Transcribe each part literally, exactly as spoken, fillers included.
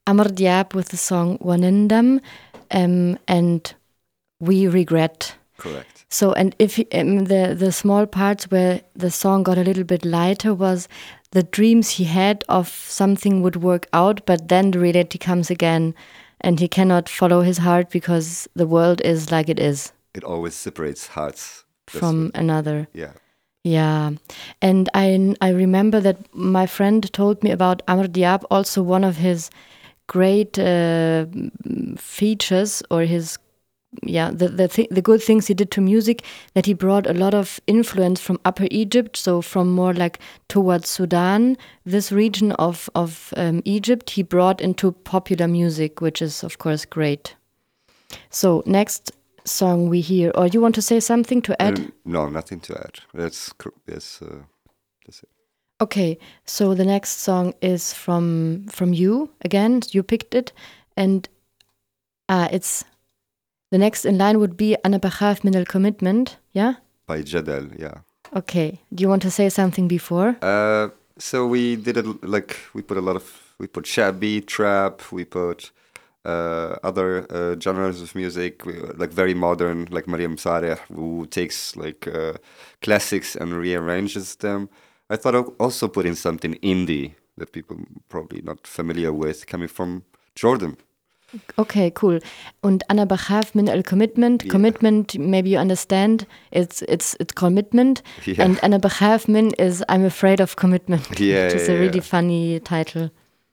Amr Diab with the song Wanindam um, and We Regret. Correct. So, and if um, the, the small parts where the song got a little bit lighter was the dreams he had of something would work out, but then the reality comes again and he cannot follow his heart because the world is like it is. It always separates hearts. That's From what, another. Yeah. Yeah. And I, I remember that my friend told me about Amr Diab, also one of his great uh, features or his yeah the the, th- the good things he did to music, that he brought a lot of influence from Upper Egypt, so from more like towards Sudan, this region of of um, Egypt, he brought into popular music, which is of course great. So next song we hear, or you want to say something to add? Um, no, nothing to add. That's that's uh, that's it. Okay, so the next song is from from you again. You picked it, and uh, it's the next in line would be Ana Bakhaf min al Commitment. Yeah. By Jadal, yeah. Okay. Do you want to say something before? Uh, so we did it like we put a lot of we put shabby trap, we put uh, other uh, genres of music, we, like very modern, like Mariam Sareh, who takes like uh, classics and rearranges them. I thought I'd also put in something indie that people probably not familiar with, coming from Jordan. Okay, cool. Und Ana Bakhaf min al Commitment. Yeah. Commitment, maybe you understand. It's it's it's commitment. Yeah. And Ana Bakhaf min is I'm afraid of commitment. Yeah, Which is yeah, a really yeah. funny title.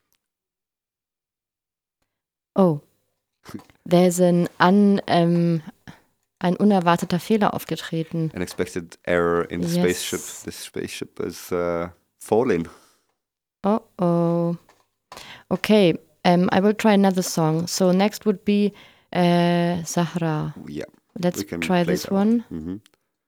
Oh, there's an un um, ein unerwarteter Fehler aufgetreten. Unexpected error in the Yes. spaceship. The spaceship is uh, falling. Oh oh. Okay. Um, I will try another song. So next would be uh, Sahra. Yeah. Let's we can try play this that one. Mm-hmm.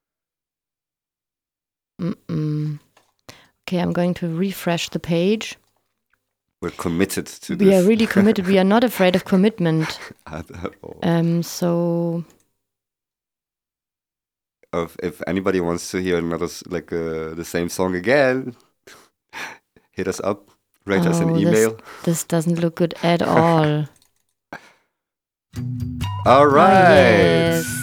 Mm-mm. Okay, I'm going to refresh the page. We're committed to We this. are really committed. We are not afraid of commitment. at, at all. Um, so Of if anybody wants to hear another s- like uh, the same song again, hit us up, write us an oh, email. This, this doesn't look good at all. All right. Oh, yes.